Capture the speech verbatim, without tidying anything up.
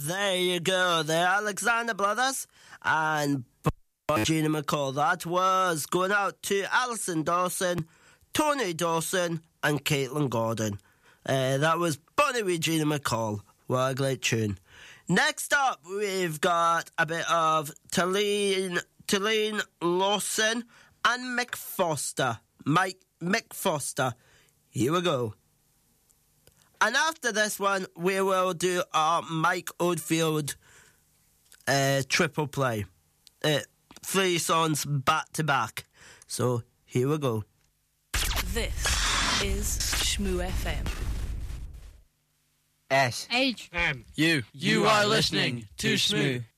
there you go. The Alexander Brothers and Gina McCall. That was going out to Alison Dawson, Tony Dawson and Caitlin Gordon. Uh, that was Bonnie with Gina McCall. What a great tune. Next up, we've got a bit of Talene, Talene Lawson and Mick Foster. Mike, Mick Foster. Here we go. And after this one, we will do our Mike Oldfield uh, triple play. Uh, three songs back to back. So, here we go. This is Shmoo F M. S H M U. You are listening to Shmoo.